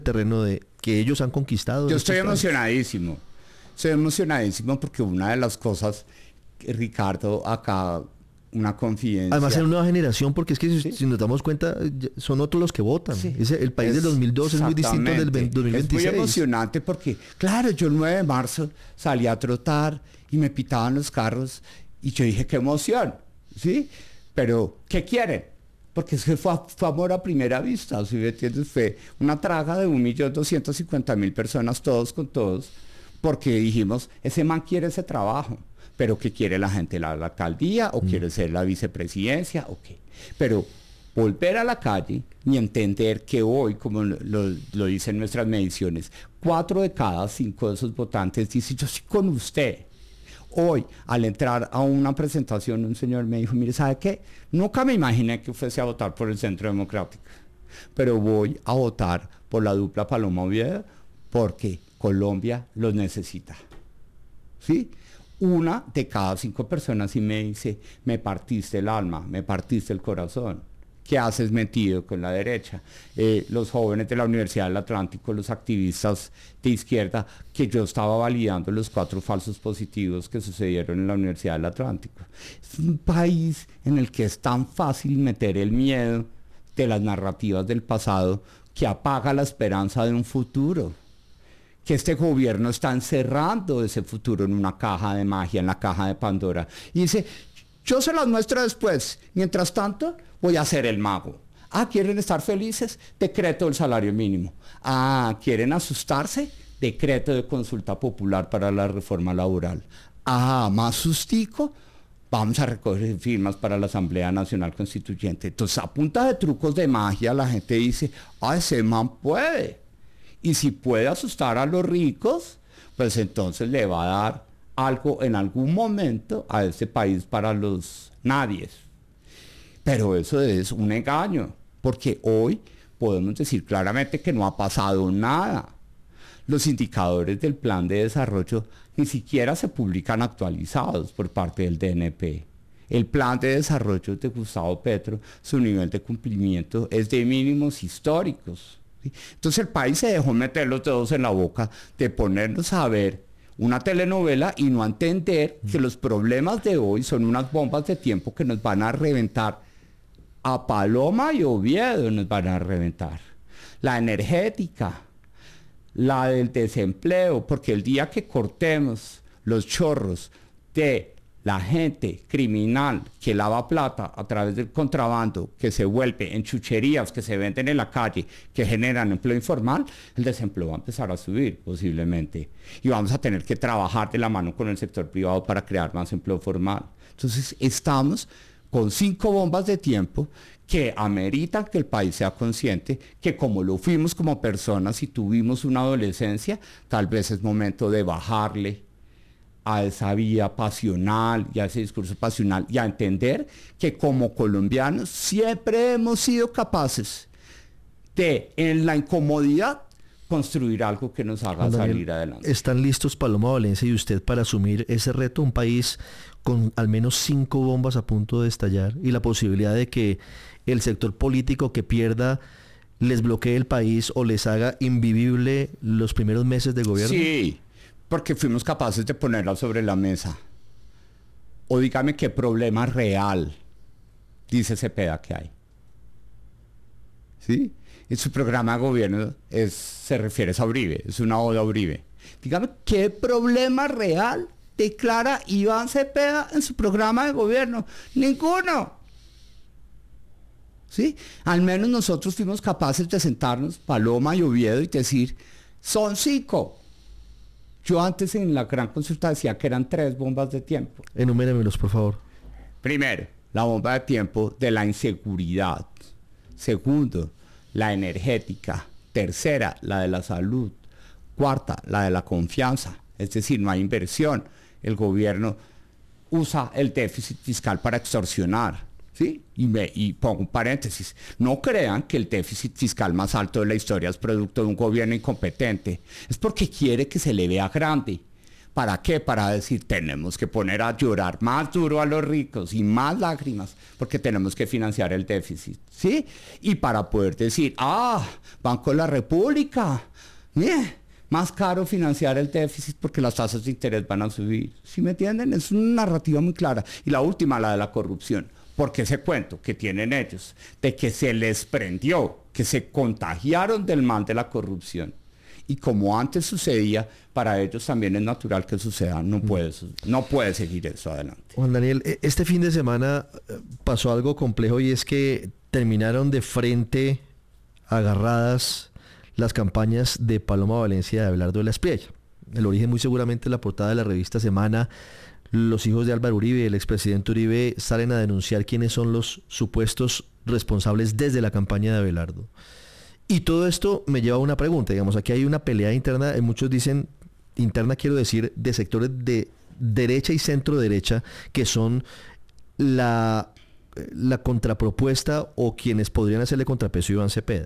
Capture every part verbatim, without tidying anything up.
terreno de que ellos han conquistado. Yo estoy emocionadísimo, estoy emocionadísimo porque una de las cosas, Ricardo, acá una confidencia. Además es una nueva generación, porque es que si, ¿Sí? si nos damos cuenta, son otros los que votan. Sí. Ese, el país Es, del dos mil dos es muy distinto del dos mil veintiséis. Es muy emocionante porque, claro, yo el nueve de marzo salí a trotar y me pitaban los carros y yo dije, qué emoción, ¿sí? Pero, ¿qué quieren? Porque es que fue, fue amor a primera vista, ¿sí me entiendes? Fue una traga de un millón doscientos cincuenta mil personas, todos con todos, porque dijimos, ese man quiere ese trabajo. Pero ¿qué quiere la gente? ¿La, la alcaldía o mm. quiere ser la vicepresidencia? ¿O qué? Pero volver a la calle y entender que hoy, como lo, lo, lo dicen nuestras mediciones, cuatro de cada cinco de esos votantes dicen, yo estoy con usted. Hoy, al entrar a una presentación, un señor me dijo, mire, ¿sabe qué? Nunca me imaginé que fuese a votar por el Centro Democrático, pero voy a votar por la dupla Paloma Oviedo porque Colombia los necesita. ¿Sí? Una de cada cinco personas y me dice, me partiste el alma, me partiste el corazón. ¿Qué haces metido con la derecha? Eh, los jóvenes de la Universidad del Atlántico, los activistas de izquierda, que yo estaba validando los cuatro falsos positivos que sucedieron en la Universidad del Atlántico. Es un país en el que es tan fácil meter el miedo de las narrativas del pasado que apaga la esperanza de un futuro. Que este gobierno está encerrando ese futuro en una caja de magia, en la caja de Pandora. Y dice, yo se las muestro después. Mientras tanto, voy a ser el mago. Ah, ¿quieren estar felices? Decreto del salario mínimo. Ah, ¿quieren asustarse? Decreto de consulta popular para la reforma laboral. Ah, más sustico. Vamos a recoger firmas para la Asamblea Nacional Constituyente. Entonces, a punta de trucos de magia, la gente dice, ah, ese man puede. Y si puede asustar a los ricos, pues entonces le va a dar algo en algún momento a este país para los nadies. Pero eso es un engaño, porque hoy podemos decir claramente que no ha pasado nada. Los indicadores del plan de desarrollo ni siquiera se publican actualizados por parte del D N P. El plan de desarrollo de Gustavo Petro, su nivel de cumplimiento es de mínimos históricos. Entonces el país se dejó meter los dedos en la boca de ponernos a ver una telenovela y no a entender que los problemas de hoy son unas bombas de tiempo que nos van a reventar. A Paloma y Oviedo nos van a reventar. La energética, la del desempleo, porque el día que cortemos los chorros de la gente criminal que lava plata a través del contrabando, que se vuelve en chucherías que se venden en la calle, que generan empleo informal, el desempleo va a empezar a subir posiblemente. Y vamos a tener que trabajar de la mano con el sector privado para crear más empleo formal. Entonces estamos con cinco bombas de tiempo que ameritan que el país sea consciente que como lo fuimos como personas y tuvimos una adolescencia, tal vez es momento de bajarle a esa vía pasional y a ese discurso pasional y a entender que como colombianos siempre hemos sido capaces de, en la incomodidad, construir algo que nos haga Daniel, salir adelante. ¿Están listos Paloma Valencia y usted para asumir ese reto? Un país con al menos cinco bombas a punto de estallar y la posibilidad de que el sector político que pierda les bloquee el país o les haga invivible los primeros meses de gobierno. Sí, porque fuimos capaces de ponerla sobre la mesa. O dígame qué problema real dice Cepeda que hay. ¿Sí? En su programa de gobierno es, se refiere a Uribe, es una oda a Uribe. Dígame qué problema real declara Iván Cepeda en su programa de gobierno. Ninguno. ¿Sí? Al menos nosotros fuimos capaces de sentarnos, Paloma y Oviedo, y decir, son cinco. Yo antes en la gran consulta decía que eran tres bombas de tiempo. Enuméremelos, por favor. Primero, la bomba de tiempo de la inseguridad. Segundo, la energética. Tercera, la de la salud. Cuarta, la de la confianza. Es decir, no hay inversión. El gobierno usa el déficit fiscal para extorsionar. ¿Sí? Y, me, y pongo un paréntesis, no crean que el déficit fiscal más alto de la historia es producto de un gobierno incompetente, es porque quiere que se le vea grande, ¿Para qué? Para decir, tenemos que poner a llorar más duro a los ricos y más lágrimas, porque tenemos que financiar el déficit, ¿sí? Y para poder decir, ah, Banco de la República, mire, más caro financiar el déficit porque las tasas de interés van a subir. ¿Sí me entienden? Es una narrativa muy clara. Y la última, la de la corrupción. Porque ese cuento que tienen ellos, de que se les prendió, que se contagiaron del mal de la corrupción. Y como antes sucedía, para ellos también es natural que suceda. No puede, no puede seguir eso adelante. Juan Daniel, este fin de semana pasó algo complejo y es que terminaron de frente agarradas las campañas de Paloma Valencia y de Abelardo de la Espriella. El origen muy seguramente es la portada de la revista Semana. Los hijos de Álvaro Uribe y el expresidente Uribe salen a denunciar quiénes son los supuestos responsables desde la campaña de Abelardo. Y todo esto me lleva a una pregunta. Digamos, aquí hay una pelea interna, muchos dicen, interna quiero decir, de sectores de derecha y centro derecha, que son la, la contrapropuesta o quienes podrían hacerle contrapeso a Iván Cepeda.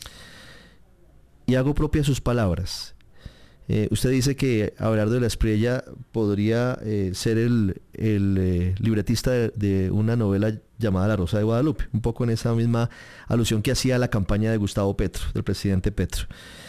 Y hago propias sus palabras. Eh, usted dice que Abelardo de la Espriella podría eh, ser el, el eh, libretista de, de una novela llamada La Rosa de Guadalupe, un poco en esa misma alusión que hacía a la campaña de Gustavo Petro, del presidente Petro.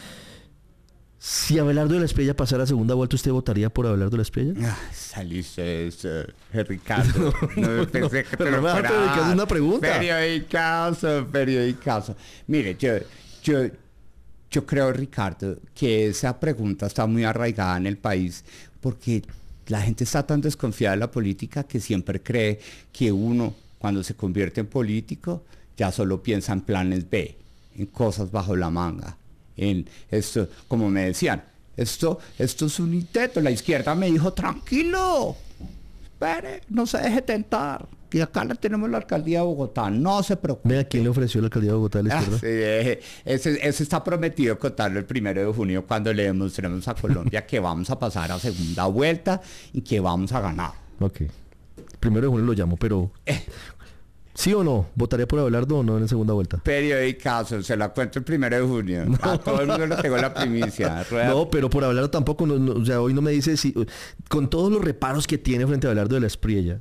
Si Abelardo de la Espriella pasara a segunda vuelta, ¿usted votaría por Abelardo de la Espriella? Ah, saliste eso, Ricardo. No me pensé que te pero lo no me fuera. es una pregunta. Periodicazo, periodicazo. Mire, yo, yo, yo creo, Ricardo, que esa pregunta está muy arraigada en el país porque la gente está tan desconfiada de la política que siempre cree que uno, cuando se convierte en político, ya solo piensa en planes B, en cosas bajo la manga. En esto, como me decían, esto, esto es un intento. La izquierda me dijo, tranquilo, espere, no se deje tentar. Y acá la tenemos la alcaldía de Bogotá, no se preocupe. Vea, ¿quién le ofreció la alcaldía de Bogotá a la izquierda? Ah, sí, eh, ese, ese está prometido contarlo el primero de junio cuando le demostremos a Colombia que vamos a pasar a segunda vuelta y que vamos a ganar. Ok. Primero de junio lo llamo, pero... Eh. ¿Sí o no? ¿Votaría por Abelardo o no en la segunda vuelta? Periodicazo, se la cuento el primero de junio. No. A todo el mundo le tengo la primicia. Rueda. No, pero por Abelardo tampoco, no, no, o sea, hoy no me dice si... Con todos los reparos que tiene frente a Abelardo de la Espriella,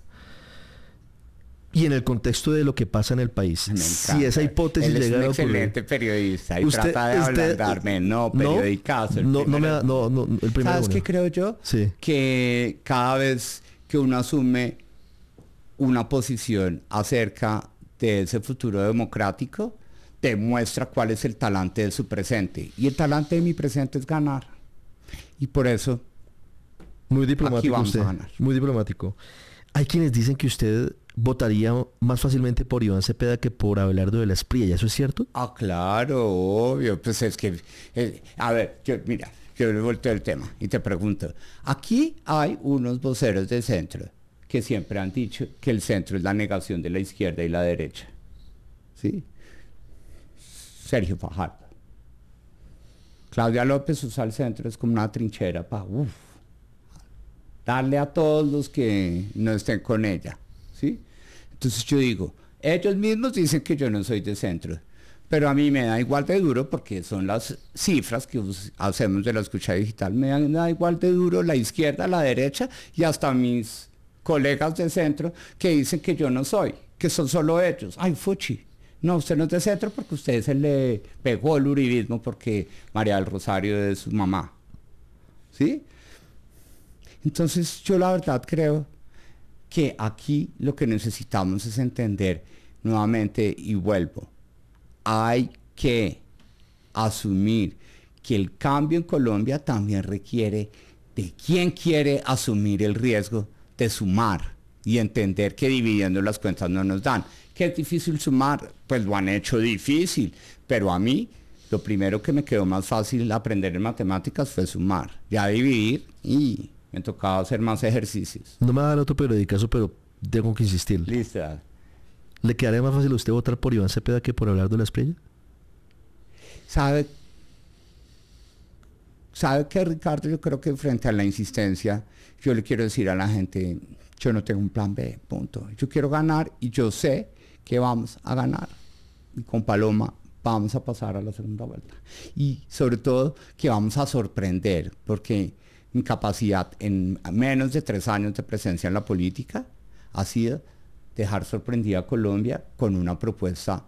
y en el contexto de lo que pasa en el país, si esa hipótesis Él es llegara un a ocurrir... excelente periodista y usted, trata de usted, ablandarme. No, periodicazo. No, no, me da, no, no, el primero. ¿Sabes qué creo yo? Sí. Que cada vez que uno asume una posición acerca de ese futuro democrático, demuestra cuál es el talante de su presente. Y el talante de mi presente es ganar. Y por eso, muy diplomático aquí vamos usted, a ganar. Muy diplomático. Hay quienes dicen que usted votaría más fácilmente por Iván Cepeda que por Abelardo de la Espriella. ¿Eso es cierto? Ah, claro, obvio. Pues es que, eh, a ver, yo, mira, yo le volteo el tema y te pregunto. Aquí hay unos voceros de centro que siempre han dicho que el centro es la negación de la izquierda y la derecha. ¿Sí? Sergio Fajardo. Claudia López usa el centro, es como una trinchera para uf, darle a todos los que no estén con ella. ¿Sí? Entonces yo digo, ellos mismos dicen que yo no soy de centro, pero a mí me da igual de duro porque son las cifras que hacemos de la escucha digital, me da, me da igual de duro la izquierda, la derecha y hasta mis colegas de centro que dicen que yo no soy, que son solo ellos. Ay, fuchi. No, usted no es de centro porque usted se le pegó el uribismo porque María del Rosario es su mamá. ¿Sí? Entonces yo la verdad creo que aquí lo que necesitamos es entender nuevamente y vuelvo. Hay que asumir que el cambio en Colombia también requiere de quien quiere asumir el riesgo de sumar y entender que dividiendo las cuentas no nos dan. ¿Qué es difícil sumar? Pues lo han hecho difícil, pero a mí lo primero que me quedó más fácil aprender en matemáticas fue sumar. Ya dividir y me tocaba hacer más ejercicios. No me va a dar otro periodicazo, pero tengo que insistir. Listo. ¿Le quedaría más fácil a usted votar por Iván Cepeda que por Abelardo de la Espriella? ¿Sabe? ¿Sabe qué, Ricardo? Yo creo que frente a la insistencia, yo le quiero decir a la gente, yo no tengo un plan B, punto. Yo quiero ganar y yo sé que vamos a ganar. Y con Paloma vamos a pasar a la segunda vuelta. Y sobre todo que vamos a sorprender, porque mi capacidad en menos de tres años de presencia en la política ha sido dejar sorprendida a Colombia con una propuesta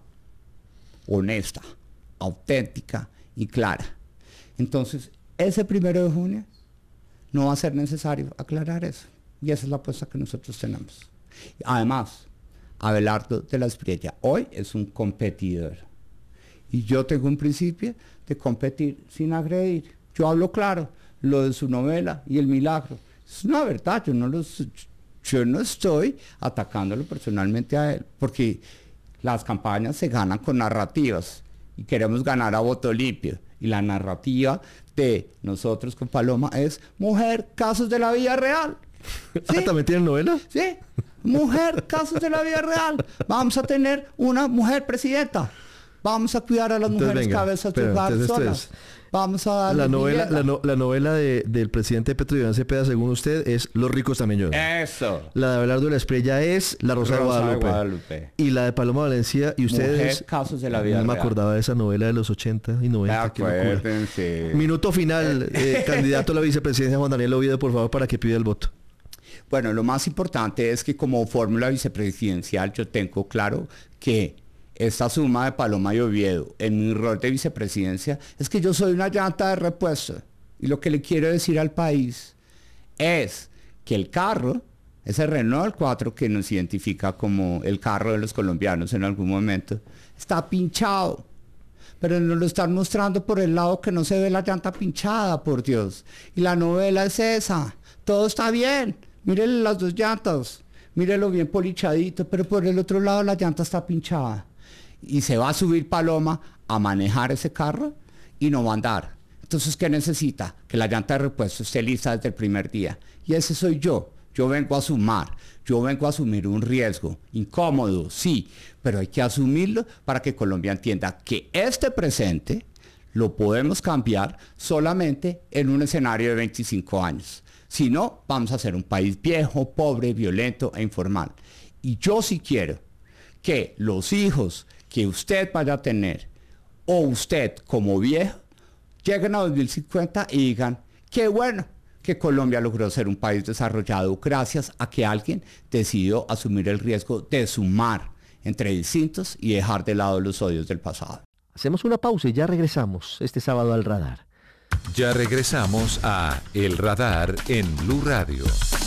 honesta, auténtica y clara. Entonces, ese primero de junio no va a ser necesario aclarar eso. Y esa es la apuesta que nosotros tenemos. Además, Abelardo de la Espriella hoy es un competidor. Y yo tengo un principio de competir sin agredir. Yo hablo claro, lo de su novela y El Milagro. Es una verdad, yo no, los, yo no estoy atacándolo personalmente a él, porque las campañas se ganan con narrativas y queremos ganar a voto limpio. Y la narrativa de nosotros con Paloma es Mujer, casos de la vida real. ¿Sí? Ah, ¿también tienen novela? Sí, Mujer, casos de la vida real. Vamos a tener una mujer presidenta. Vamos a cuidar a las entonces, mujeres venga, cabezas de pero, hogar entonces, solas. esto es, Vamos a darle la novela, vivienda. la, no, la novela de, del presidente Petro Iván Cepeda, según usted, es Los ricos también lloran. Eso. La de Abelardo de la Espriella es La Rosa, Rosa de, Guadalupe. de Guadalupe. Y la de Paloma Valencia, y ustedes... Mujer, casos de la vida No me real. acordaba de esa novela de los ochenta y noventa. qué locura. Acuérdense. Minuto final, eh, candidato a la vicepresidencia Juan Daniel Oviedo, por favor, para que pida el voto. Bueno, lo más importante es que como fórmula vicepresidencial yo tengo claro que esta suma de Paloma y Oviedo en mi rol de vicepresidencia es que yo soy una llanta de repuesto. Y lo que le quiero decir al país es que el carro, ese Renault cuatro que nos identifica como el carro de los colombianos en algún momento, está pinchado. Pero nos lo están mostrando por el lado que no se ve la llanta pinchada, por Dios. Y la novela es esa. Todo está bien. Mírenle las dos llantas. Mírenlo bien polichadito, pero por el otro lado la llanta está pinchada. Y se va a subir Paloma a manejar ese carro y no va a andar. Entonces, ¿qué necesita? Que la llanta de repuesto esté lista desde el primer día. Y ese soy yo. Yo vengo a sumar. Yo vengo a asumir un riesgo. Incómodo, sí. Pero hay que asumirlo para que Colombia entienda que este presente lo podemos cambiar solamente en un escenario de veinticinco años. Si no, vamos a ser un país viejo, pobre, violento e informal. Y yo sí quiero que los hijos que usted vaya a tener, o usted como viejo, lleguen a dos mil cincuenta y digan, qué bueno que Colombia logró ser un país desarrollado gracias a que alguien decidió asumir el riesgo de sumar entre distintos y dejar de lado los odios del pasado. Hacemos una pausa y ya regresamos este sábado al Radar. Ya regresamos a El Radar en Blue Radio.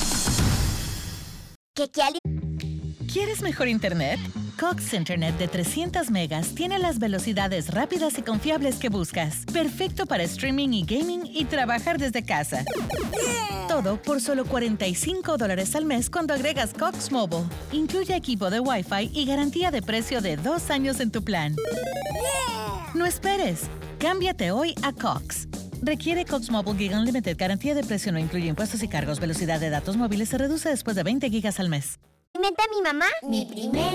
¿Quieres mejor internet? Cox Internet de trescientos megas tiene las velocidades rápidas y confiables que buscas. Perfecto para streaming y gaming y trabajar desde casa. Yeah. Todo por solo cuarenta y cinco dólares al mes cuando agregas Cox Mobile. Incluye equipo de Wi-Fi y garantía de precio de dos años en tu plan. Yeah. No esperes. Cámbiate hoy a Cox. Requiere Cox Mobile Gig Unlimited. Garantía de precio no incluye impuestos y cargos. Velocidad de datos móviles se reduce después de veinte gigas al mes. ¿Inventa mi mamá? Mi primer